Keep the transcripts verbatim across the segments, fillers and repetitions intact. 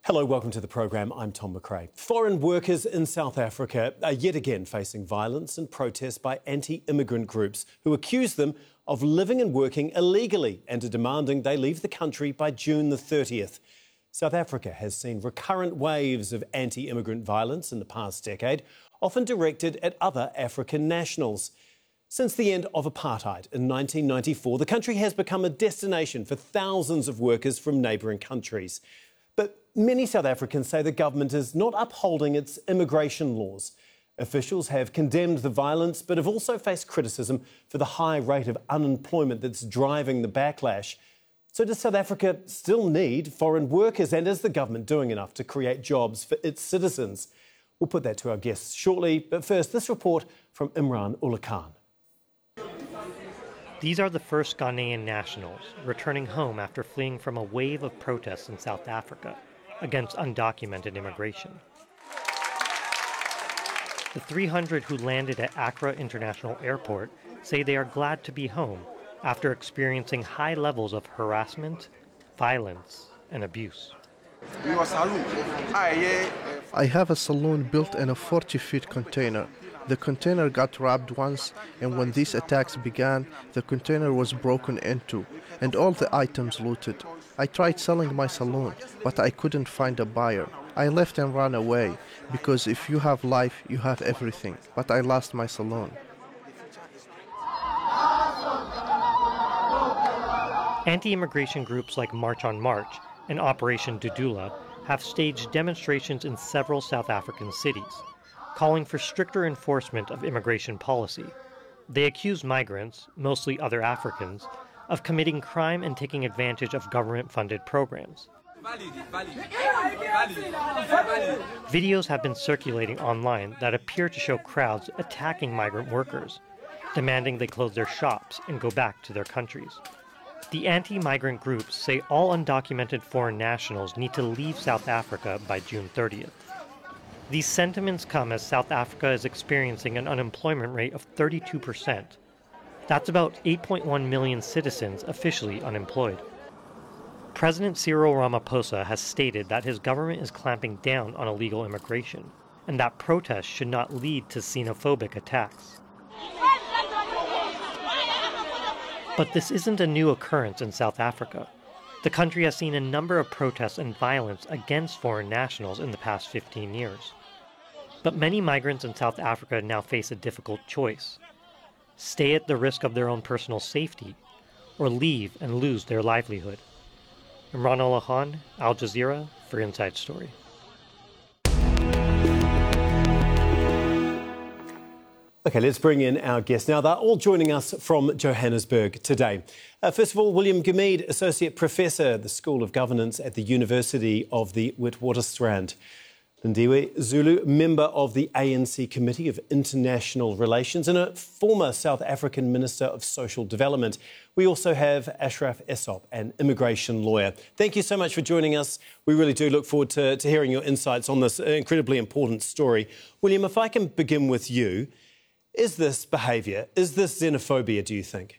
Hello, welcome to the programme. I'm Tom McRae. Foreign workers in South Africa are yet again facing violence and protests by anti-immigrant groups who accuse them of living and working illegally and are demanding they leave the country by June the thirtieth. South Africa has seen recurrent waves of anti-immigrant violence in the past decade, often directed at other African nationals. Since the end of apartheid in nineteen ninety-four, the country has become a destination for thousands of workers from neighbouring countries. But many South Africans say the government is not upholding its immigration laws. Officials have condemned the violence, but have also faced criticism for the high rate of unemployment that's driving the backlash. So does South Africa still need foreign workers? And is the government doing enough to create jobs for its citizens? We'll put that to our guests shortly. But first, this report from Imran Ullah Khan. These are the first Ghanaian nationals returning home after fleeing from a wave of protests in South Africa against undocumented immigration. The three hundred who landed at Accra International Airport say they are glad to be home after experiencing high levels of harassment, violence, and abuse. I have a saloon built in a forty-feet container. The container got robbed once, and when these attacks began, the container was broken into, and all the items looted. I tried selling my saloon, but I couldn't find a buyer. I left and ran away, because if you have life, you have everything. But I lost my saloon. Anti-immigration groups like March on March and Operation Dudula have staged demonstrations in several South African cities, calling for stricter enforcement of immigration policy. They accuse migrants, mostly other Africans, of committing crime and taking advantage of government-funded programs. Videos have been circulating online that appear to show crowds attacking migrant workers, demanding they close their shops and go back to their countries. The anti-migrant groups say all undocumented foreign nationals need to leave South Africa by June thirtieth. These sentiments come as South Africa is experiencing an unemployment rate of thirty-two percent. That's about eight point one million citizens officially unemployed. President Cyril Ramaphosa has stated that his government is clamping down on illegal immigration and that protests should not lead to xenophobic attacks. But this isn't a new occurrence in South Africa. The country has seen a number of protests and violence against foreign nationals in the past fifteen years. But many migrants in South Africa now face a difficult choice: stay at the risk of their own personal safety, or leave and lose their livelihood. Imran Ullah Khan, Al Jazeera, for Inside Story. OK, let's bring in our guests. Now, they're all joining us from Johannesburg today. Uh, first of all, William Gumede, Associate Professor at the School of Governance at the University of the Witwatersrand. Lindiwe Zulu, member of the A N C Committee of International Relations and a former South African Minister of Social Development. We also have Ashraf Essop, an immigration lawyer. Thank you so much for joining us. We really do look forward to, to hearing your insights on this incredibly important story. William, if I can begin with you, is this behaviour, is this xenophobia, do you think?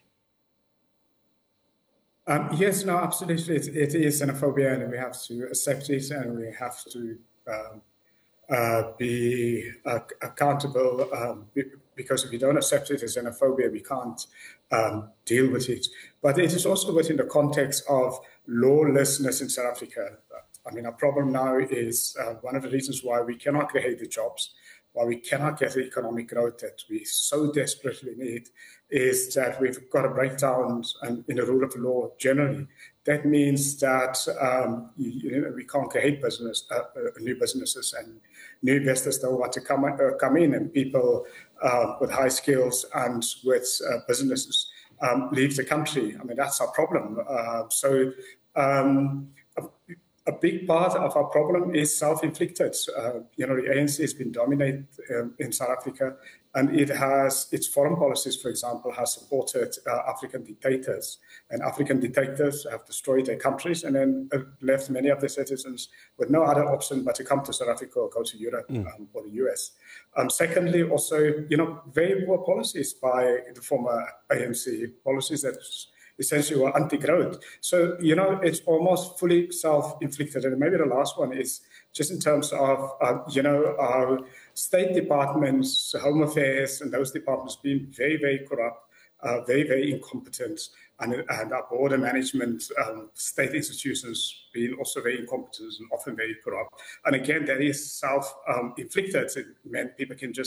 Um, yes, no, absolutely. It, it is xenophobia, and we have to accept it, and we have to um, uh, be uh, accountable, um, because if we don't accept it as xenophobia, we can't um, deal with it. But it is also within the context of lawlessness in South Africa. I mean, our problem now is uh, one of the reasons why we cannot create the jobs, why we cannot get the economic growth that we so desperately need, is that we've got a breakdown in the rule of law generally. That means that um, you know, we can't create business, uh, uh, new businesses, and new investors don't want to come, uh, come in, and people uh, with high skills and with uh, businesses um, leave the country. I mean, that's our problem. Uh, so um, a, a big part of our problem is self-inflicted. Uh, you know, the A N C has been dominant um, in South Africa, and it has, its foreign policies, for example, has supported uh, African dictators. And African dictators have destroyed their countries and then left many of their citizens with no other option but to come to South Africa or go to Europe mm. um, or the U S. Um, secondly, also, you know, very poor policies by the former A N C, policies that essentially were anti-growth. So, you know, it's almost fully self-inflicted. And maybe the last one is just in terms of, uh, you know, our state departments, Home Affairs, and those departments being very, very corrupt, uh, very, very incompetent, and, and our border management, um, state institutions being also very incompetent and often very corrupt. And again, that is self-inflicted. Um, it meant people can just